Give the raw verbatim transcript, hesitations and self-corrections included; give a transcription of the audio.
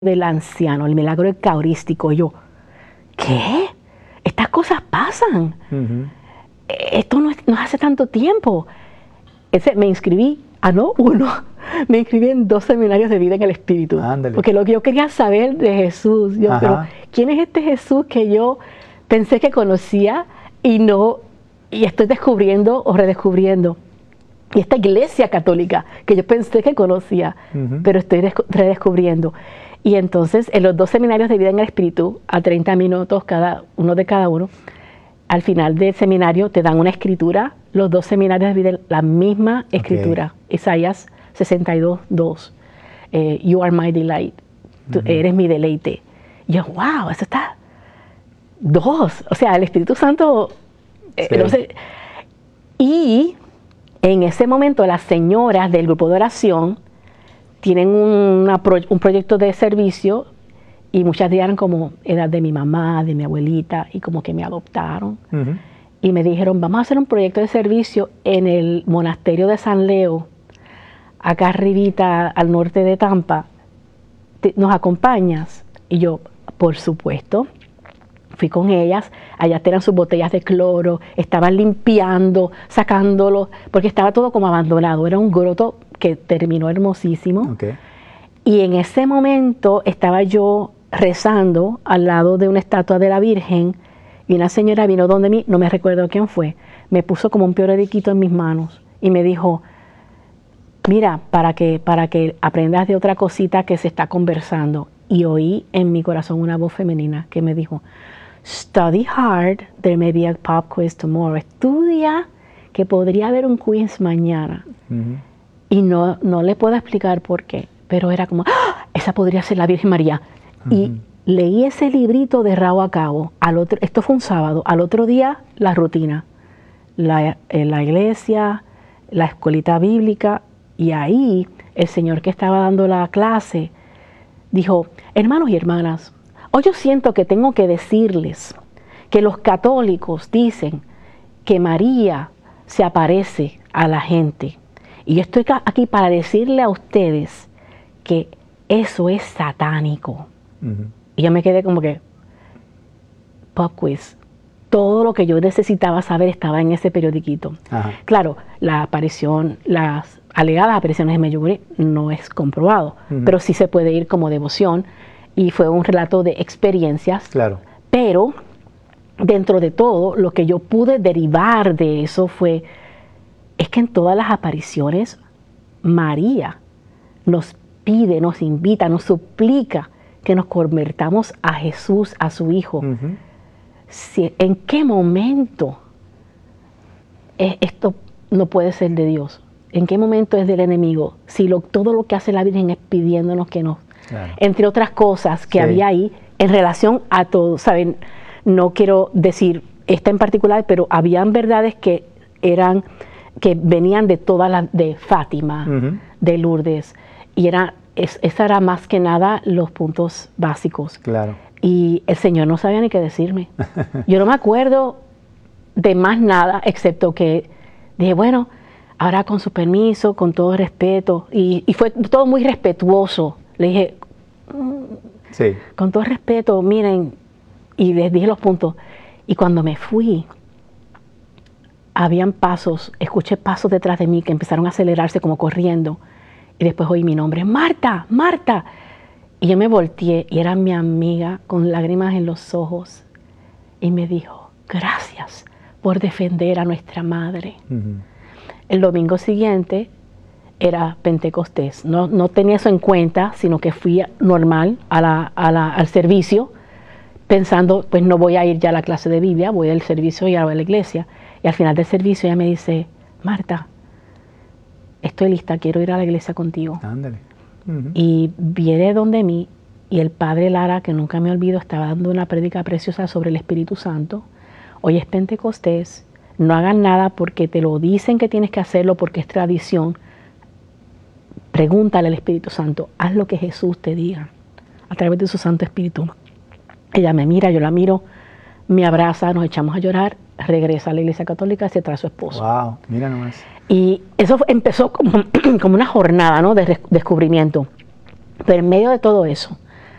del anciano, el milagro eucarístico. Yo, ¿qué? Estas cosas pasan. Uh-huh. Esto no, es, no hace tanto tiempo. Ese, me inscribí, ah no, uno, me inscribí en dos seminarios de vida en el Espíritu. Ándale. Porque lo que yo quería saber de Jesús, yo, pero ¿quién es este Jesús que yo pensé que conocía y no, y estoy descubriendo o redescubriendo? Y esta iglesia católica que yo pensé que conocía, uh-huh. pero estoy redescubriendo. Y entonces, en los dos seminarios de vida en el Espíritu, a treinta minutos cada uno de cada uno, al final del seminario te dan una escritura, los dos seminarios de vida, la misma escritura, okay. Isaías sesenta y dos, dos, eh, You are my delight, tú uh-huh. eres mi deleite. Y yo, wow, eso está, dos, o sea, el Espíritu Santo, eh, sí. no sé, y en ese momento las señoras del grupo de oración tienen una pro, un proyecto de servicio y muchas de ellas eran como edad de mi mamá, de mi abuelita, y como que me adoptaron. Uh-huh. Y me dijeron, vamos a hacer un proyecto de servicio en el monasterio de San Leo, acá arribita al norte de Tampa. ¿Te, ¿Nos acompañas? Y yo, por supuesto. Fui con ellas, allá tenían sus botellas de cloro, estaban limpiando, sacándolo, porque estaba todo como abandonado. Era un groto que terminó hermosísimo. Okay. Y en ese momento estaba yo rezando al lado de una estatua de la Virgen y una señora vino donde mí, no me recuerdo quién fue, me puso como un periodiquito en mis manos y me dijo, mira, para que, para que aprendas de otra cosita que se está conversando. Y oí en mi corazón una voz femenina que me dijo, study hard, there may be a pop quiz tomorrow. Estudia, que podría haber un quiz mañana. Uh-huh. Y no, no le puedo explicar por qué, pero era como, ¡ah! Esa podría ser la Virgen María. Uh-huh. Y leí ese librito de rabo a cabo. Al otro, esto fue un sábado. Al otro día, la rutina. La, eh, la iglesia, la escuelita bíblica. Y ahí, el señor que estaba dando la clase dijo, hermanos y hermanas, hoy yo siento que tengo que decirles que los católicos dicen que María se aparece a la gente. Y yo estoy aquí para decirle a ustedes que eso es satánico. Uh-huh. Y yo me quedé como que, pop quiz. Todo lo que yo necesitaba saber estaba en ese periodiquito. Ajá. Claro, la aparición, las alegadas apariciones de Medjugorje no es comprobado, uh-huh. pero sí se puede ir como devoción y fue un relato de experiencias. Claro. Pero dentro de todo, lo que yo pude derivar de eso fue, es que en todas las apariciones María nos pide, nos invita, nos suplica que nos convertamos a Jesús, a su Hijo. Uh-huh. Si, ¿en qué momento es, esto no puede ser de Dios? ¿En qué momento es del enemigo? Si lo, todo lo que hace la Virgen es pidiéndonos que nos... Claro. Entre otras cosas que sí. había ahí en relación a todo, ¿saben? No quiero decir esta en particular, pero habían verdades que eran, que venían de todas las, de Fátima, uh-huh. de Lourdes, y era, es, esa era más que nada los puntos básicos. Claro. Y el Señor no sabía ni qué decirme. Yo no me acuerdo de más nada, excepto que dije, bueno, ahora con su permiso, con todo respeto, y, y fue todo muy respetuoso. Le dije, mm, sí. con todo respeto, miren, y les dije los puntos. Y cuando me fui, habían pasos, escuché pasos detrás de mí que empezaron a acelerarse como corriendo, y después oí mi nombre, Marta, Marta. Y yo me volteé y era mi amiga con lágrimas en los ojos y me dijo, gracias por defender a nuestra madre. Uh-huh. El domingo siguiente era Pentecostés. No, no tenía eso en cuenta, sino que fui normal a la, a la, al servicio, pensando, pues no voy a ir ya a la clase de Biblia, voy al servicio y a la iglesia. Y al final del servicio ella me dice, Marta, estoy lista, quiero ir a la iglesia contigo. Ándale. Uh-huh. Y viene donde mí y el padre Lara, que nunca me olvido, estaba dando una prédica preciosa sobre el Espíritu Santo. Hoy es Pentecostés, no hagan nada porque te lo dicen que tienes que hacerlo porque es tradición. Pregúntale al Espíritu Santo, haz lo que Jesús te diga a través de su Santo Espíritu. Ella me mira, yo la miro, me abraza, nos echamos a llorar, regresa a la iglesia católica y se trae a su esposo. Wow, mira nomás. Y eso empezó como, como una jornada, ¿no?, de descubrimiento. Pero en medio de todo eso,